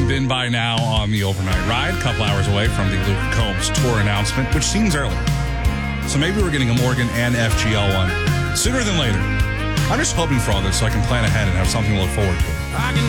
tuned in by now on the overnight ride, a couple hours away from the Luke Combs tour announcement, which seems early. So maybe we're getting a Morgan and FGL one sooner than later. I'm just hoping for all this so I can plan ahead and have something to look forward to.